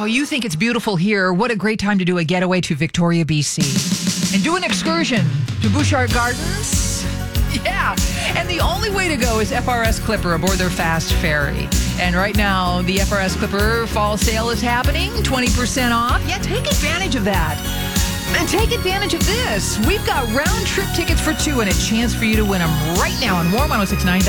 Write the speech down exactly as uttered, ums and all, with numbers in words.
you think it's beautiful here, what a great time to do a getaway to Victoria, B C. And do an excursion to Bouchard Gardens. Yeah. And the only way to go is F R S Clipper aboard their fast ferry. And right now, the F R S Clipper fall sale is happening, twenty percent off. Yeah, take advantage of that. And take advantage of this. We've got round trip tickets for two and a chance for you to win them right now on Warm one oh six point nine.